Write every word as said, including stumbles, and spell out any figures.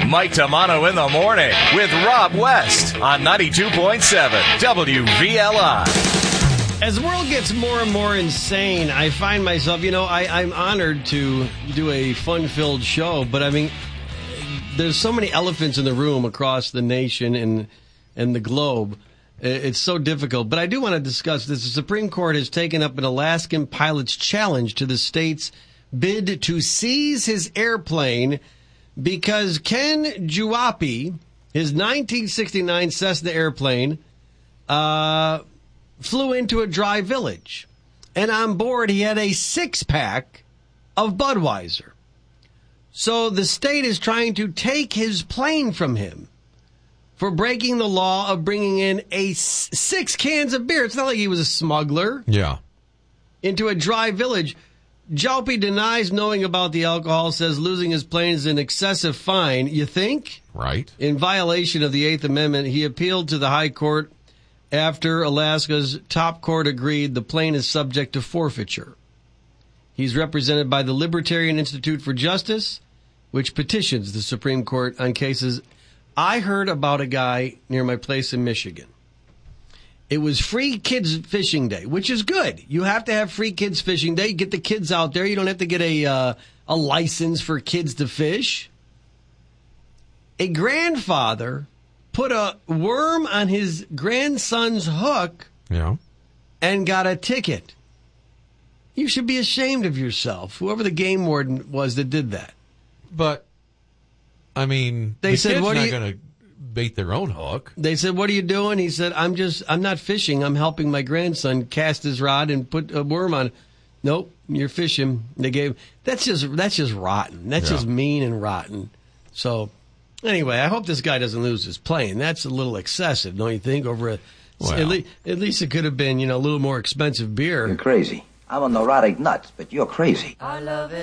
Mike Tamano in the morning with Rob West on ninety-two point seven W V L I. As the world gets more and more insane, I find myself, you know, I, I'm honored to do a fun-filled show, but I mean, there's so many elephants in the room across the nation and and the globe. It's so difficult. But I do want to discuss this. The Supreme Court has taken up an Alaskan pilot's challenge to the state's bid to seize his airplane because Ken Juapi, his nineteen sixty-nine Cessna airplane, uh, flew into a dry village. And on board, he had a six-pack of Budweiser. So the state is trying to take his plane from him for breaking the law of bringing in a s- six cans of beer. It's not like he was a smuggler. Yeah. Into a dry village. Jalpi denies knowing about the alcohol, says losing his plane is an excessive fine. You think? Right. In violation of the Eighth Amendment, he appealed to the High Court after Alaska's top court agreed the plane is subject to forfeiture. He's represented by the Libertarian Institute for Justice, which petitions the Supreme Court on cases. I heard about a guy near my place in Michigan. It was free kids fishing day, which is good. You have to have free kids fishing day. Get the kids out there. You don't have to get a uh, a license for kids to fish. A grandfather put a worm on his grandson's hook Yeah. and got a ticket. You should be ashamed of yourself, whoever the game warden was that did that. But, I mean, They the said, kid's what do not you- going to bait their own hook. They said, what are you doing? He said, I'm just, I'm not fishing. I'm helping my grandson cast his rod and put a worm on. Nope, you're fishing. They gave, that's just, that's just rotten. That's Yeah. just mean and rotten. So, anyway, I hope this guy doesn't lose his plane. That's a little excessive, don't you think? Over a, Well. at, le- at least it could have been, you know, a little more expensive beer. You're crazy. I'm a neurotic nut, but you're crazy. I love it.